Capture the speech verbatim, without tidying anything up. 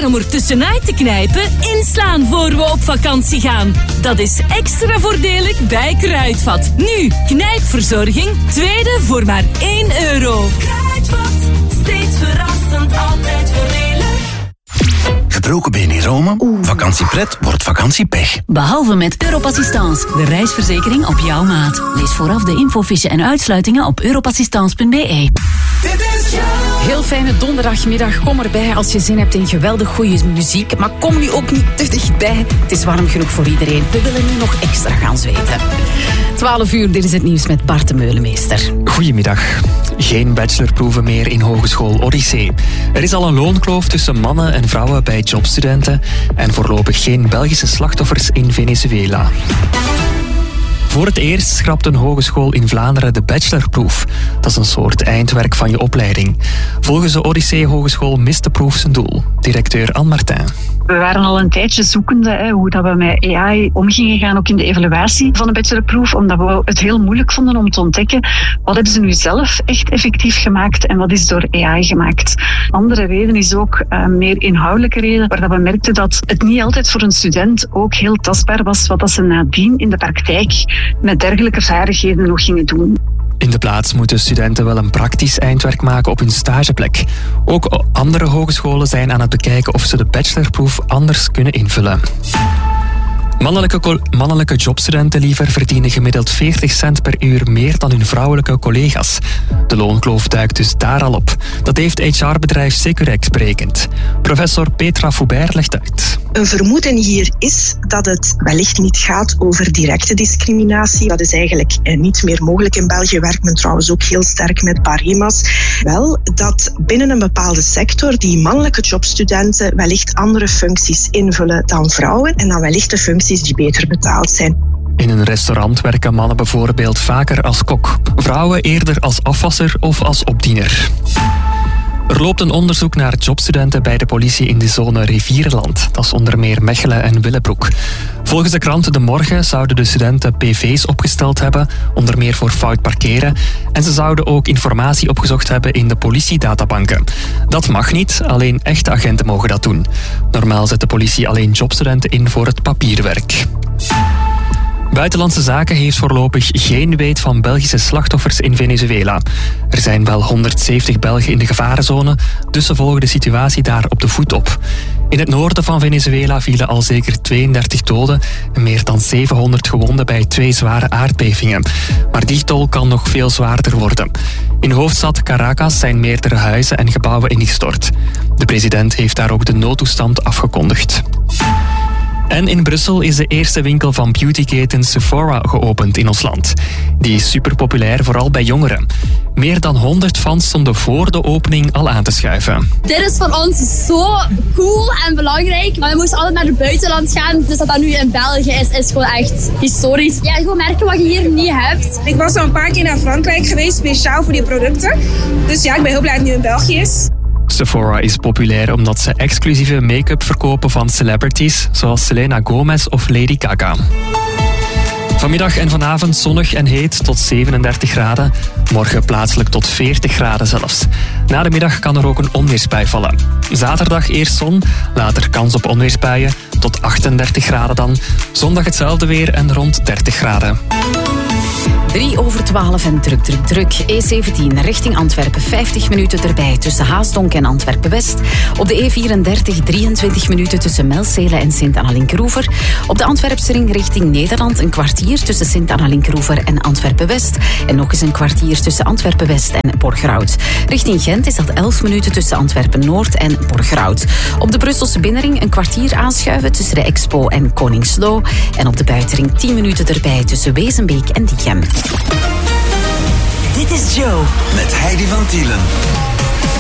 om er tussenuit te knijpen, inslaan voor we op vakantie gaan. Dat is extra voordelig bij Kruidvat. Nu, knijpverzorging, tweede voor maar één euro. Kruidvat, steeds verrassend, altijd voordelig. Gebroken been in Rome? Vakantiepret wordt vakantiepech. Behalve met Europassistance, de reisverzekering op jouw maat. Lees vooraf de infofiche en uitsluitingen op europassistance punt b e. Heel fijne donderdagmiddag. Kom erbij als je zin hebt in geweldig goede muziek. Maar kom nu ook niet te dichtbij. Het is warm genoeg voor iedereen. We willen nu nog extra gaan zweten. twaalf uur, dit is het nieuws met Bart de Meulemeester. Goedemiddag. Geen bachelorproeven meer in Hogeschool Odyssee. Er is al een loonkloof tussen mannen en vrouwen bij jobstudenten en voorlopig geen Belgische slachtoffers in Venezuela. Voor het eerst schrapt een hogeschool in Vlaanderen de bachelorproef. Dat is een soort eindwerk van je opleiding. Volgens de Odyssee Hogeschool mist de proef zijn doel. Directeur Anne Martin. We waren al een tijdje zoekende hè, hoe dat we met A I om gingen gaan, ook in de evaluatie van de bachelorproef, omdat we het heel moeilijk vonden om te ontdekken wat hebben ze nu zelf echt effectief gemaakt en wat is door A I gemaakt. Andere reden is ook uh, meer inhoudelijke reden, waar dat we merkten dat het niet altijd voor een student ook heel tastbaar was wat dat ze nadien in de praktijk met dergelijke vaardigheden nog gingen doen. In de plaats moeten studenten wel een praktisch eindwerk maken op hun stageplek. Ook andere hogescholen zijn aan het bekijken of ze de bachelorproef anders kunnen invullen. Mannelijke, mannelijke jobstudenten liever verdienen gemiddeld veertig cent per uur meer dan hun vrouwelijke collega's. De loonkloof duikt dus daar al op. Dat heeft H R-bedrijf Securex berekend. Professor Petra Foubert legt uit. Een vermoeden hier is dat het wellicht niet gaat over directe discriminatie. Dat is eigenlijk niet meer mogelijk in België. Werkt men trouwens ook heel sterk met barema's. Wel, dat binnen een bepaalde sector die mannelijke jobstudenten wellicht andere functies invullen dan vrouwen en dan wellicht de functies die beter betaald zijn. In een restaurant werken mannen bijvoorbeeld vaker als kok. Vrouwen eerder als afwasser of als opdiener. Er loopt een onderzoek naar jobstudenten bij de politie in de zone Rivierenland. Dat is onder meer Mechelen en Willebroek. Volgens de krant De Morgen zouden de studenten P V's opgesteld hebben, onder meer voor fout parkeren. En ze zouden ook informatie opgezocht hebben in de politiedatabanken. Dat mag niet, alleen echte agenten mogen dat doen. Normaal zet de politie alleen jobstudenten in voor het papierwerk. Buitenlandse Zaken heeft voorlopig geen weet van Belgische slachtoffers in Venezuela. Er zijn wel honderdzeventig Belgen in de gevarenzone, dus ze volgen de situatie daar op de voet op. In het noorden van Venezuela vielen al zeker tweeëndertig doden en meer dan zevenhonderd gewonden bij twee zware aardbevingen. Maar die tol kan nog veel zwaarder worden. In de hoofdstad Caracas zijn meerdere huizen en gebouwen ingestort. De president heeft daar ook de noodtoestand afgekondigd. En in Brussel is de eerste winkel van beautyketen Sephora geopend in ons land. Die is superpopulair, vooral bij jongeren. Meer dan honderd fans stonden voor de opening al aan te schuiven. Dit is voor ons zo cool en belangrijk. Maar we moesten altijd naar het buitenland gaan. Dus dat dat nu in België is, is gewoon echt historisch. Ja, gewoon merken wat je hier niet hebt. Ik was al een paar keer naar Frankrijk geweest, speciaal voor die producten. Dus ja, ik ben heel blij dat het nu in België is. Sephora is populair omdat ze exclusieve make-up verkopen van celebrities, zoals Selena Gomez of Lady Gaga. Vanmiddag en vanavond zonnig en heet tot zevenendertig graden. Morgen plaatselijk tot veertig graden zelfs. Na de middag kan er ook een onweersbui vallen. Zaterdag eerst zon, later kans op onweersbuien, tot achtendertig graden dan. Zondag hetzelfde weer en rond dertig graden. drie over twaalf en druk, druk, druk. E zeventien richting Antwerpen, vijftig minuten erbij tussen Haasdonk en Antwerpen-West. Op de E vierendertig, drieëntwintig minuten tussen Melzele en Sint-Anna-Linkeroever. Op de Antwerpse ring richting Nederland een kwartier tussen Sint-Anna-Linkeroever en Antwerpen-West. En nog eens een kwartier tussen Antwerpen-West en Borgerhout. Richting Gent is dat elf minuten tussen Antwerpen-Noord en Borgerhout. Op de Brusselse binnenring een kwartier aanschuiven tussen de Expo en Koningslo. En op de buitenring tien minuten erbij tussen Wezenbeek en Diegem. Dit is Joe met Heidi van Tielen.